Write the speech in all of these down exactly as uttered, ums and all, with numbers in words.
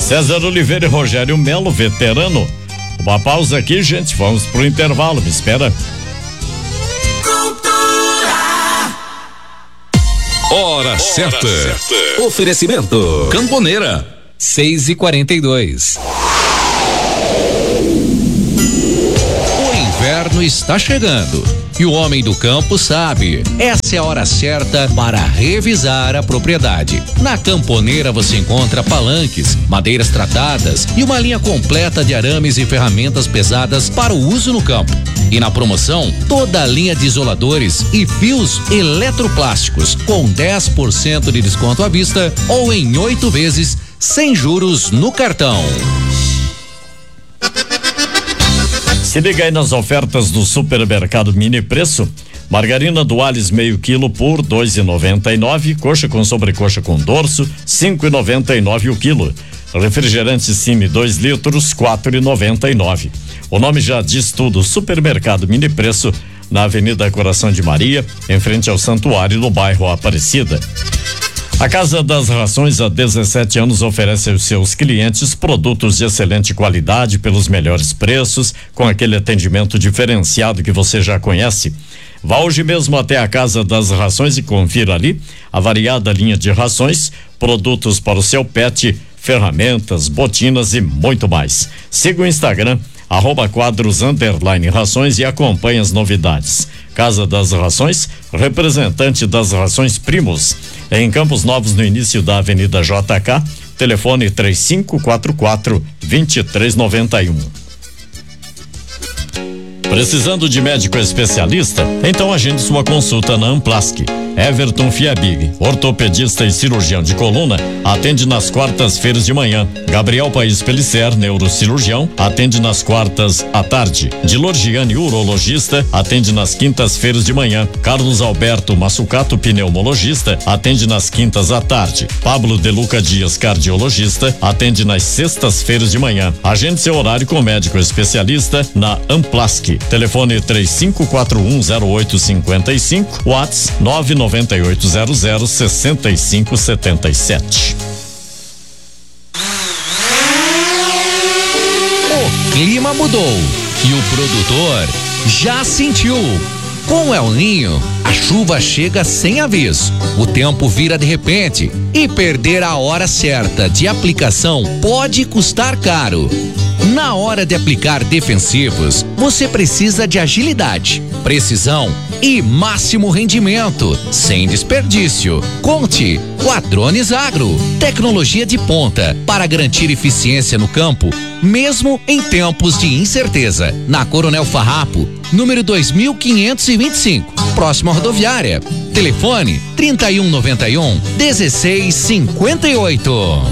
César Oliveira e Rogério Melo, veterano. Uma pausa aqui, gente, vamos pro intervalo, me espera. Hora certa. certa. Oferecimento Camponeira. seis e quarenta e dois. O inverno está chegando e o homem do campo sabe. Essa é a hora certa para revisar a propriedade. Na Camponeira você encontra palanques, madeiras tratadas e uma linha completa de arames e ferramentas pesadas para o uso no campo. E na promoção, toda a linha de isoladores e fios eletroplásticos com dez por cento de desconto à vista ou em oito vezes sem juros no cartão. Se liga aí nas ofertas do Supermercado Mini Preço. Margarina Duales meio quilo por dois e noventa e nove, coxa com sobrecoxa com dorso cinco e noventa e nove o quilo. Refrigerante Cine dois litros quatro e noventa e nove. O nome já diz tudo, Supermercado Mini Preço, na Avenida Coração de Maria, em frente ao Santuário, no bairro Aparecida. A Casa das Rações, há dezessete anos, oferece aos seus clientes produtos de excelente qualidade pelos melhores preços, com aquele atendimento diferenciado que você já conhece. Vá hoje mesmo até a Casa das Rações e confira ali a variada linha de rações, produtos para o seu pet, ferramentas, botinas e muito mais. Siga o Instagram, arroba quadros underline rações e acompanhe as novidades. Casa das Rações, representante das Rações Primos, em Campos Novos, no início da Avenida J K, telefone três cinco quatro quatro, dois três nove um. Precisando de médico especialista? Então agende sua consulta na Amplasc. Everton Fiabig, ortopedista e cirurgião de coluna, atende nas quartas-feiras de manhã. Gabriel Paes Pellicer, neurocirurgião, atende nas quartas à tarde. Dilorgiane, urologista, atende nas quintas-feiras de manhã. Carlos Alberto Massucato, pneumologista, atende nas quintas à tarde. Pablo De Luca Dias, cardiologista, atende nas sextas-feiras de manhã. Agende seu horário com médico especialista na Amplasc. Telefone três cinco quatro um zero oito cinco cinco, WhatsApp nove nove oito zero zero seis cinco sete sete. O clima mudou e o produtor já sentiu. Com o El Ninho, a chuva chega sem aviso, o tempo vira de repente e perder a hora certa de aplicação pode custar caro. Na hora de aplicar defensivos, você precisa de agilidade, precisão e máximo rendimento, sem desperdício. Conte com a Drones Agro, tecnologia de ponta para garantir eficiência no campo, mesmo em tempos de incerteza. Na Coronel Farrapo, número dois mil quinhentos e vinte e cinco, próxima rodoviária. Telefone trinta e um noventa e um, dezesseis cinquenta e oito.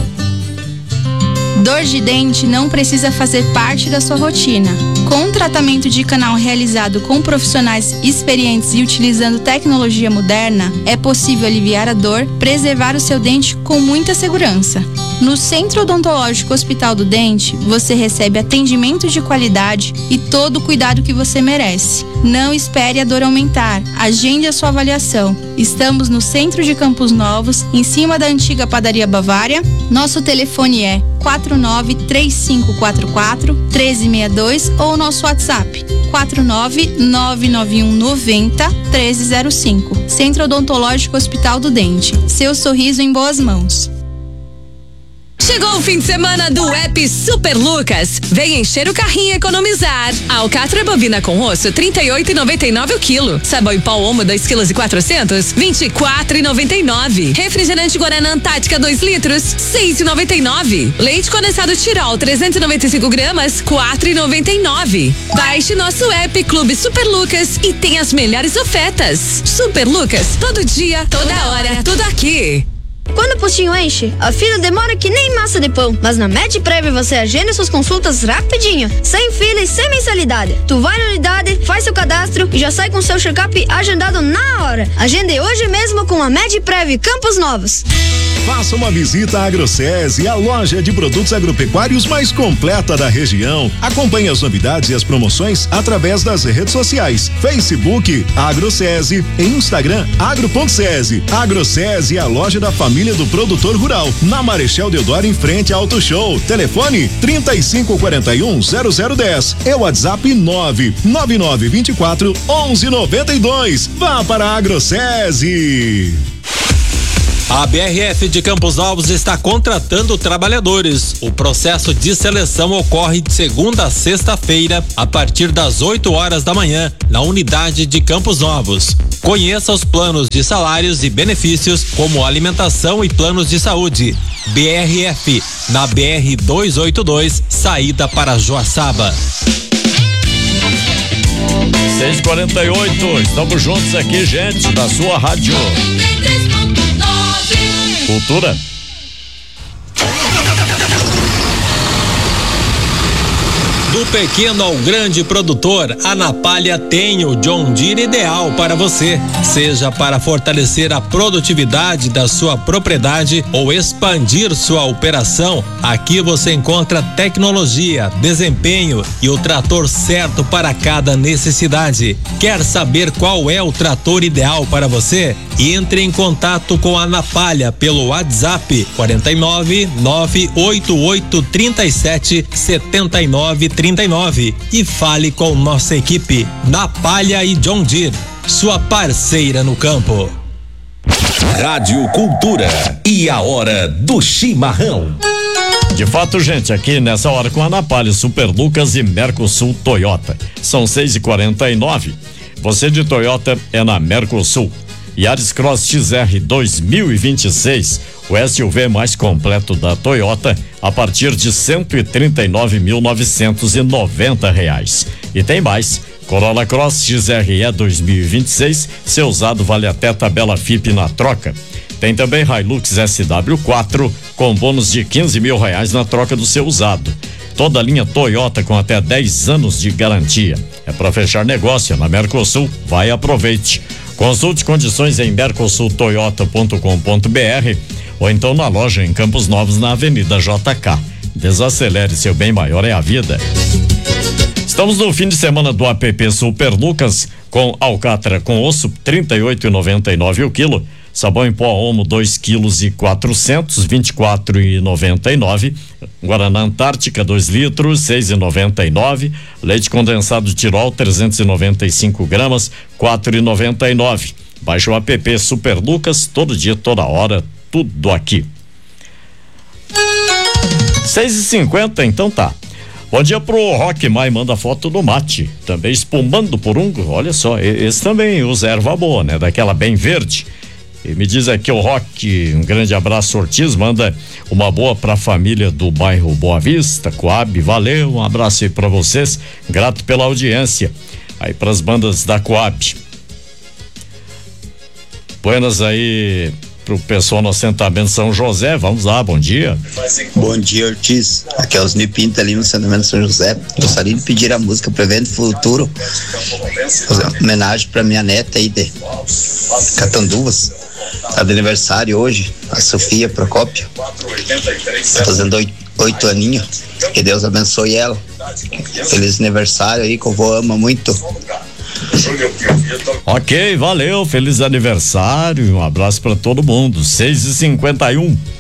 Dor de dente não precisa fazer parte da sua rotina. Com o tratamento de canal realizado com profissionais experientes e utilizando tecnologia moderna, é possível aliviar a dor, preservar o seu dente com muita segurança. No Centro Odontológico Hospital do Dente, você recebe atendimento de qualidade e todo o cuidado que você merece. Não espere a dor aumentar, agende a sua avaliação. Estamos no centro de Campos Novos, em cima da antiga padaria Bavária. Nosso telefone é quatro nove três cinco quatro quatro, um três seis dois ou nosso WhatsApp quatro nove nove nove um nove zero, um três zero cinco. Centro Odontológico Hospital do Dente. Seu sorriso em boas mãos. Chegou o fim de semana do app Super Lucas. Vem encher o carrinho e economizar. Alcatra bovina com osso, trinta e oito e noventa e nove o quilo. Sabão em pó Omo, dois quilos e quatrocentos, vinte e quatro e noventa e nove. Refrigerante Guaraná Antártica, dois litros, seis e noventa e nove. Leite condensado Tirol, trezentos e noventa e cinco gramas, quatro e noventa e nove. Baixe nosso app Clube Super Lucas e tem as melhores ofertas. Super Lucas, todo dia, toda hora, tudo aqui. Quando o postinho enche, a fila demora que nem massa de pão. Mas na MedPrev você agenda suas consultas rapidinho, sem fila e sem mensalidade. Tu vai na unidade, faz seu cadastro e já sai com seu check-up agendado na hora. Agende hoje mesmo com a MedPrev Campos Novos. Faça uma visita à AgroSese, a loja de produtos agropecuários mais completa da região. Acompanhe as novidades e as promoções através das redes sociais. Facebook AgroSese e Instagram agro.sese. AgroSese, a loja da família família do produtor rural, na Marechal Deodoro, em frente ao Auto Show. Telefone trinta e cinco quarenta e um, zero zero dez. É o WhatsApp nove nove nove vinte e quatro, onze noventa e dois. Vá para a AgroSese. A B R F de Campos Novos está contratando trabalhadores. O processo de seleção ocorre de segunda a sexta-feira, a partir das oito horas da manhã, na unidade de Campos Novos. Conheça os planos de salários e benefícios, como alimentação e planos de saúde. B R F, na B R duzentos e oitenta e dois, saída para Joaçaba. seis e quarenta e oito, estamos juntos aqui, gente, da sua rádio Cultura. Do pequeno ao grande produtor, a Napalha tem o John Deere ideal para você. Seja para fortalecer a produtividade da sua propriedade ou expandir sua operação, aqui você encontra tecnologia, desempenho e o trator certo para cada necessidade. Quer saber qual é o trator ideal para você? Entre em contato com a Napalha pelo WhatsApp quarenta e nove, nove oito oito, trinta e sete, setenta e nove, trinta e nove e fale com nossa equipe. Napalha e John Deere, sua parceira no campo. Rádio Cultura e a hora do chimarrão. De fato, gente, aqui nessa hora com a Napalha, Super Lucas e Mercosul Toyota. São seis e quarenta e nove. Você de Toyota é na Mercosul. Yaris Cross X R dois mil e vinte e seis, o S U V mais completo da Toyota, a partir de cento e trinta e nove mil novecentos e noventa reais. E tem mais, Corolla Cross X R E dois mil e vinte e seis, seu usado vale até tabela F I P na troca. Tem também Hilux S W quatro com bônus de quinze mil reais na troca do seu usado. Toda a linha Toyota com até dez anos de garantia. É para fechar negócio na Mercosul, vai, aproveite. Consulte condições em mercosul toyota ponto com ponto b r ou então na loja em Campos Novos, na Avenida J K. Desacelere, seu bem maior é a vida. Estamos no fim de semana do app Super Lucas, com alcatra com osso trinta e oito reais e noventa e nove o quilo, sabão em pó Omo dois quilos e quatrocentos, vinte e quatro reais e noventa e nove, Guaraná Antártica dois litros, seis reais e noventa e nove, leite condensado Tirol trezentos e noventa e cinco gramas, quatro reais e noventa e nove. Baixe o app Super Lucas, todo dia, toda hora, tudo aqui. seis e cinquenta, então tá. Bom dia pro Rock Mai, manda foto do mate, também espumando por um, olha só, esse também usa erva boa, né? Daquela bem verde. E me diz aqui o Rock, um grande abraço, Ortiz, manda uma boa pra família do bairro Boa Vista, Coab, valeu, um abraço aí pra vocês, grato pela audiência, aí pras bandas da Coab. Buenas aí pro pessoal no assentamento São José, vamos lá, bom dia. Bom dia, Ortiz, aqui é os Nipinta ali no assentamento São José. Gostaria de pedir a música Prevento Futuro, homenagem pra minha neta aí de Catanduvas, tá de aniversário hoje, a Sofia Procópio, tá fazendo oito, oito aninhos, que Deus abençoe ela, feliz aniversário aí, que o vô ama muito. Ok, valeu, feliz aniversário, um abraço para todo mundo. seis e cinquenta e um.